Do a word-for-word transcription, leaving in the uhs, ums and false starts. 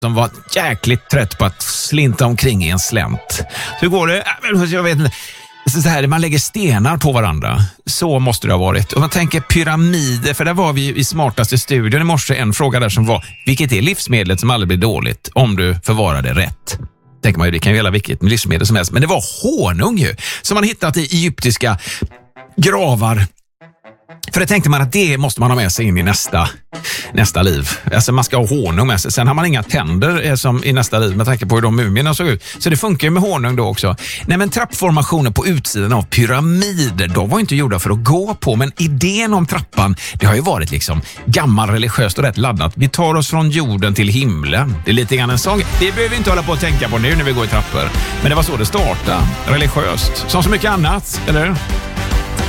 som var jäkligt trött på att slinta omkring i en slänt. Hur går det? Jag vet inte. Så här, man lägger stenar på varandra. Så måste det ha varit. Och man tänker pyramider, för där var vi i smartaste studion i morse. En fråga där som var, vilket är livsmedlet som aldrig blir dåligt om du förvarar det rätt? Tänker man ju, det kan ju gälla vilket livsmedel som helst. Men det var honung ju, som man hittat i egyptiska gravar. För det tänkte man att det måste man ha med sig in i nästa, nästa liv. Alltså man ska ha honung med sig. Sen har man inga tänder som i nästa liv med tanke på hur de mumierna såg ut. Så det funkar ju med honung då också. Nej, men trappformationer på utsidan av pyramider, de var inte gjorda för att gå på. Men idén om trappan, det har ju varit liksom gammal religiöst och rätt laddat. Vi tar oss från jorden till himlen. Det är lite grann en sång. Det behöver vi inte hålla på att tänka på nu när vi går i trappor. Men det var så det startade, religiöst. Som så mycket annat, eller?